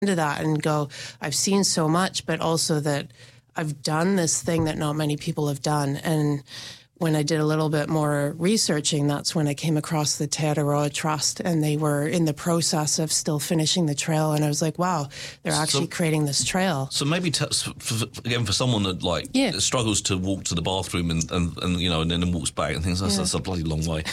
into that and go, I've seen so much, but also that I've done this thing that not many people have done. And when I did a little bit more researching, that's when I came across the Te Araroa Trust, and they were in the process of still finishing the trail. And I was like, wow, they're actually creating this trail. So maybe, again, for someone that struggles to walk to the bathroom and you know, and then walks back and things, that's a bloody long way.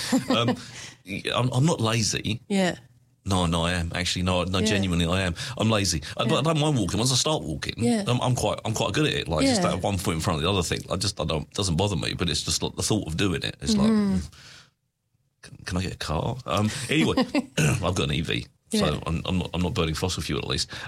I'm not lazy. Yeah. No, I am actually. No, genuinely, I am. I'm lazy. I don't mind walking. Once I start walking, I'm quite good at it. Like just that one foot in front of the other thing. I don't doesn't bother me. But it's just like the thought of doing it. It's like, can I get a car? Anyway, I've got an EV, so I'm not burning fossil fuel at least.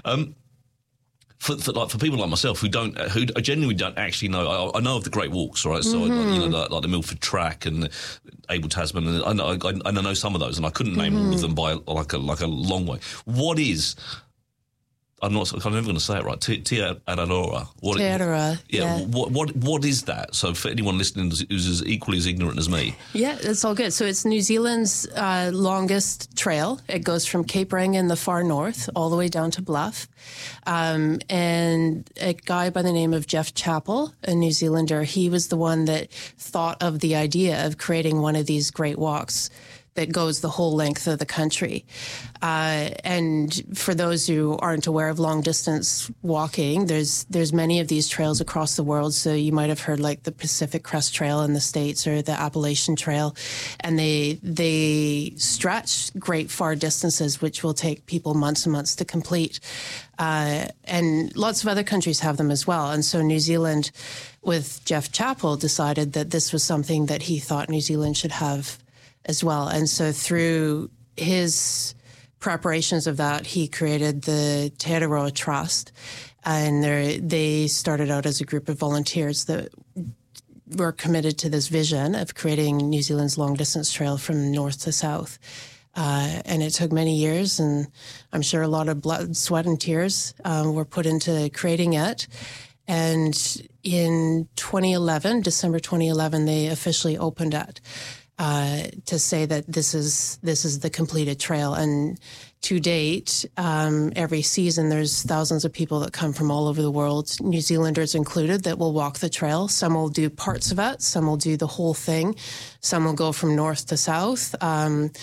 For people like myself who genuinely don't actually know, I know of the Great Walks, right? So like the Milford Track and Abel Tasman, and I know some of those, and I couldn't name all of them by like a long way. What is? I'm never going to say it right. Te Araroa. Te Araroa. Yeah. What is that? So for anyone listening who's as equally as ignorant as me. Yeah, it's all good. So it's New Zealand's longest trail. It goes from Cape Rang in the far north all the way down to Bluff. And a guy by the name of Jeff Chappell, a New Zealander, he was the one that thought of the idea of creating one of these great walks that goes the whole length of the country. And for those who aren't aware of long distance walking, there's many of these trails across the world. So you might have heard like the Pacific Crest Trail in the States or the Appalachian Trail. And they stretch great far distances, which will take people months and months to complete. And lots of other countries have them as well. And so New Zealand, with Jeff Chappell, decided that this was something that he thought New Zealand should have as well. And so through his preparations of that, he created the Te Araroa Trust. And they started out as a group of volunteers that were committed to this vision of creating New Zealand's long-distance trail from north to south. And it took many years, and I'm sure a lot of blood, sweat, and tears were put into creating it. And in 2011, December 2011, they officially opened it. To say that this is the completed trail. And to date, every season there's thousands of people that come from all over the world, New Zealanders included, that will walk the trail. Some will do parts of it, some will do the whole thing, some will go from north to south, and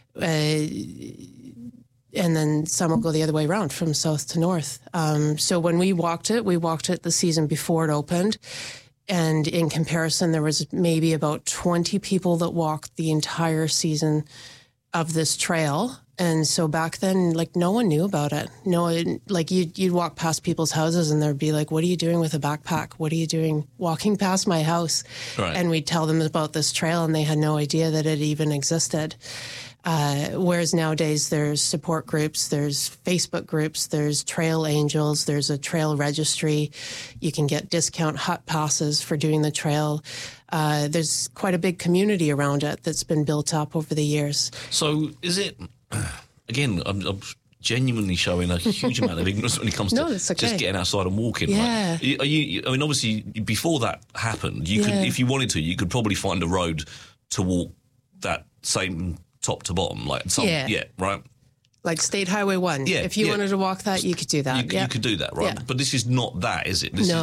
then some will go the other way around from south to north. So when we walked it the season before it opened. And in comparison, there was maybe about 20 people that walked the entire season of this trail. And so back then, like, no one knew about it. Like you'd walk past people's houses and they'd be like, what are you doing with a backpack? What are you doing walking past my house? Right. And we'd tell them about this trail and they had no idea that it even existed. Whereas nowadays there's support groups, there's Facebook groups, there's trail angels, there's a trail registry. You can get discount hut passes for doing the trail. There's quite a big community around it that's been built up over the years. So is it, again, I'm genuinely showing a huge amount of ignorance when it comes to just getting outside and walking. Yeah. Right? I mean, obviously, before that happened, you could, if you wanted to, you could probably find a road to walk that same top to bottom, like right? Like State Highway 1. Yeah, if you wanted to walk that, you could do that. You could do that, right? Yeah. But this is not that, is it? This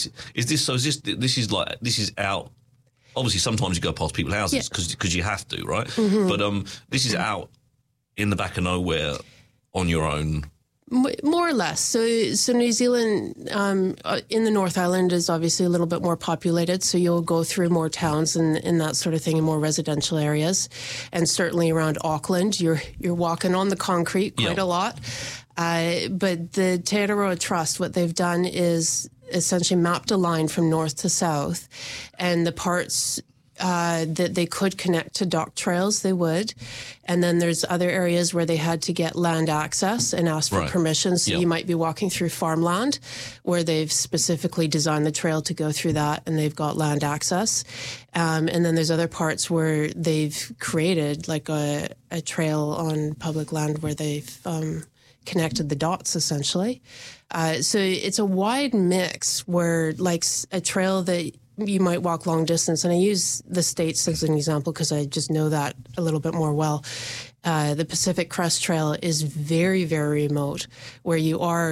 is out. Obviously, sometimes you go past people's houses because you have to, right? Mm-hmm. But this is out in the back of nowhere on your own. More or less. So New Zealand in the North Island is obviously a little bit more populated, so you'll go through more towns and that sort of thing in more residential areas. And certainly around Auckland, you're walking on the concrete quite a lot. But the Te Araroa Trust, what they've done is essentially mapped a line from north to south, and the parts that they could connect to dock trails, they would. And then there's other areas where they had to get land access and ask for permission. So you might be walking through farmland where they've specifically designed the trail to go through that and they've got land access. And then there's other parts where they've created like a trail on public land where they've connected the dots essentially. So it's a wide mix where like a trail that you might walk long distance, and I use the States as an example because I just know that a little bit more well. The Pacific Crest Trail is very, very remote, where you are